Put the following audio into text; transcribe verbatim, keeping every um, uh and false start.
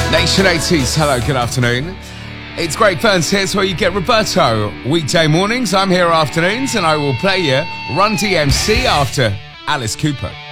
Nation eighties, hello, good afternoon. It's Greg Burns here, so you get Roberto. Weekday mornings, I'm here afternoons, and I will play you Run D M C after Alice Cooper.